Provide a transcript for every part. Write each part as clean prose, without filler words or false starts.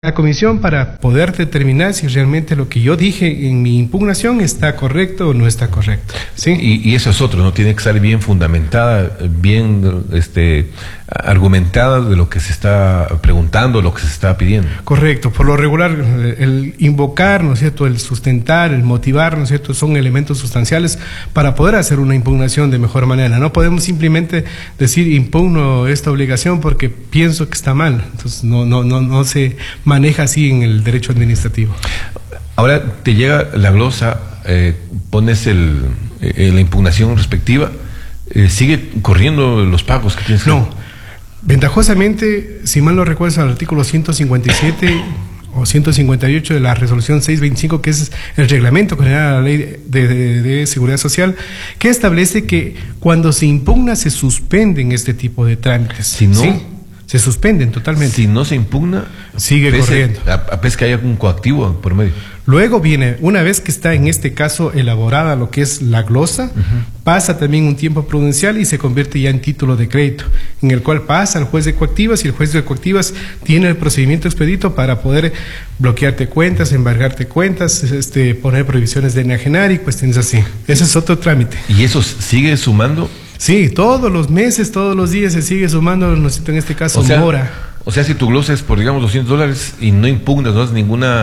la comisión para poder determinar si realmente lo que yo dije en mi impugnación está correcto o no está correcto. ¿Sí? Y eso es otro, ¿no? Tiene que estar bien fundamentada, bien argumentada de lo que se está preguntando, lo que se está pidiendo. Correcto. Por lo regular, el invocar, ¿no es cierto?, el sustentar, el motivar, ¿no es cierto?, son elementos sustanciales para poder hacer una impugnación de mejor manera. No podemos simplemente decir impugno esta obligación porque pienso que está mal. Entonces no se maneja así en el derecho administrativo. Ahora te llega la glosa, pones la impugnación respectiva, ¿sigue corriendo los pagos que tienes que hacer? No. Ventajosamente, si mal no recuerdo, el artículo 157 o 158 de la resolución 625, que es el reglamento general de la ley de seguridad social, que establece que cuando se impugna se suspenden este tipo de trámites. Si no, ¿sí? Se suspenden totalmente. Si no se impugna, sigue corriendo. A pesar que haya un coactivo por medio. Luego viene, una vez que está en este caso elaborada lo que es la glosa, pasa también un tiempo prudencial y se convierte ya en título de crédito, en el cual pasa al juez de coactivas y el juez de coactivas tiene el procedimiento expedito para poder bloquearte cuentas, embargarte cuentas, poner prohibiciones de enajenar y cuestiones así. Ese es otro trámite. ¿Y eso sigue sumando? Sí, todos los meses, todos los días se sigue sumando, no sé, en este caso, mora. O sea, si tu glosa es por, digamos, $200 y no impugnas, no haces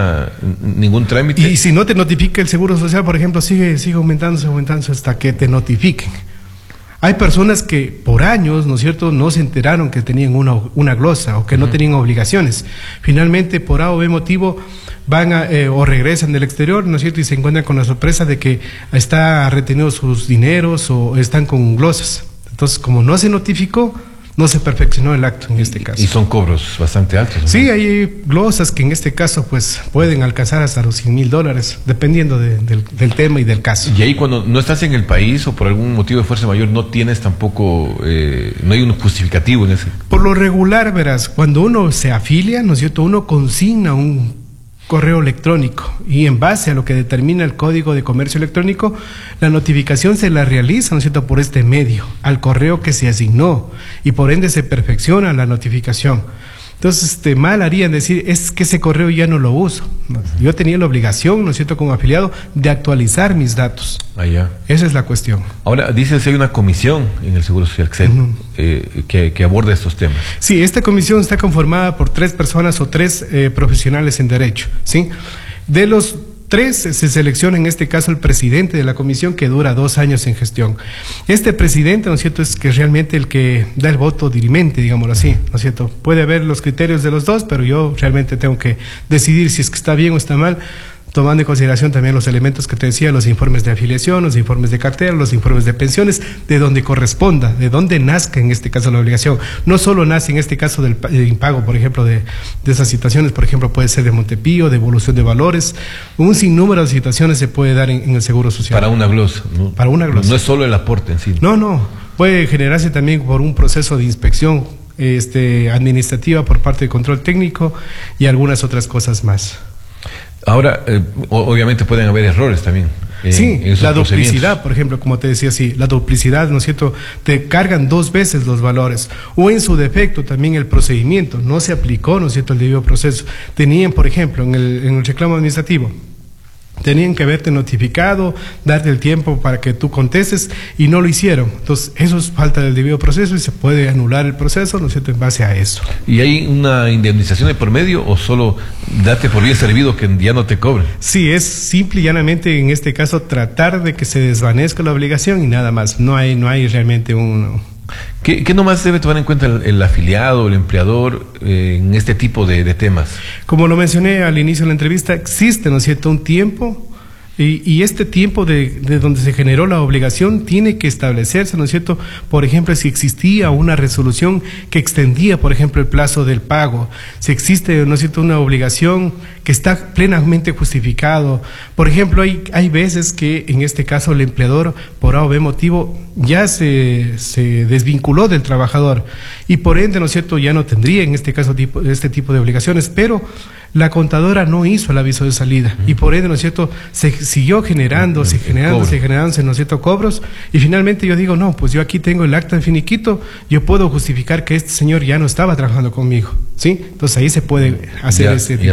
ningún trámite. Y si no te notifica el Seguro Social, por ejemplo, sigue aumentándose hasta que te notifiquen. Hay personas que por años, ¿no es cierto?, no se enteraron que tenían una glosa o que no tenían obligaciones. Finalmente, por A o B motivo, van o regresan del exterior, ¿no es cierto?, y se encuentran con la sorpresa de que está retenido sus dineros o están con glosas. Entonces, como no se notificó, no se perfeccionó el acto en este caso. Y son cobros bastante altos, ¿no? Sí, hay glosas que en este caso pues pueden alcanzar hasta los $100,000, dependiendo del tema y del caso. Y ahí cuando no estás en el país o por algún motivo de fuerza mayor no tienes tampoco, no hay un justificativo en ese. Por lo regular, verás, cuando uno se afilia, ¿no es cierto?, uno consigna un correo electrónico y en base a lo que determina el Código de Comercio Electrónico, la notificación se la realiza, ¿no es cierto?, por este medio, al correo que se asignó y por ende se perfecciona la notificación. Entonces, mal harían decir, es que ese correo ya no lo uso. Yo tenía la obligación, ¿no es cierto?, como afiliado, de actualizar mis datos. Ya. Esa es la cuestión. Ahora, dices que hay una comisión en el Seguro Social que aborda estos temas. Sí, esta comisión está conformada por 3 personas o 3 profesionales en derecho, ¿sí? De los 3 se selecciona en este caso el presidente de la comisión, que dura 2 años en gestión. Este presidente, ¿no es cierto?, es que realmente el que da el voto dirimente, digámoslo así, ¿no es cierto? Puede haber los criterios de los 2, pero yo realmente tengo que decidir si es que está bien o está mal, tomando en consideración también los elementos que te decía, los informes de afiliación, los informes de cartera, los informes de pensiones, de donde corresponda, de donde nazca en este caso la obligación. No solo nace en este caso del impago, por ejemplo, de esas situaciones, por ejemplo, puede ser de Montepío, de evolución de valores, un sinnúmero de situaciones se puede dar en el Seguro Social. Para una glosa, ¿no? Para una glosa. No es solo el aporte en sí. No, puede generarse también por un proceso de inspección administrativa por parte de control técnico y algunas otras cosas más. Ahora, obviamente pueden haber errores también. Sí, la duplicidad, por ejemplo, como te decía, sí, la duplicidad, ¿no es cierto?, te cargan 2 veces los valores, o en su defecto también el procedimiento, no se aplicó, ¿no es cierto?, el debido proceso. Tenían, por ejemplo, en el reclamo administrativo, tenían que haberte notificado, darte el tiempo para que tú contestes y no lo hicieron. Entonces, eso es falta del debido proceso y se puede anular el proceso, ¿no es cierto?, en base a eso. ¿Y hay una indemnización de por medio o solo date por bien servido que ya no te cobren? Sí, es simple y llanamente en este caso tratar de que se desvanezca la obligación y nada más. No hay realmente un... ¿Qué nomás debe tomar en cuenta el afiliado, el empleador en este tipo de temas? Como lo mencioné al inicio de la entrevista, existe, ¿no es cierto?, un tiempo y este tiempo de donde se generó la obligación tiene que establecerse, ¿no es cierto? Por ejemplo, si existía una resolución que extendía, por ejemplo, el plazo del pago, si existe, ¿no es cierto?, una obligación que está plenamente justificado. Por ejemplo, hay veces que en este caso el empleador, por A o B motivo, ya se desvinculó del trabajador y por ende, ¿no es cierto?, ya no tendría en este caso este tipo de obligaciones, pero la contadora no hizo el aviso de salida y por ende, ¿no es cierto?, se siguió generándose, ¿no es cierto?, cobros y finalmente yo digo, no, pues yo aquí tengo el acta de finiquito, yo puedo justificar que este señor ya no estaba trabajando conmigo, ¿sí? Entonces ahí se puede hacer ese tipo.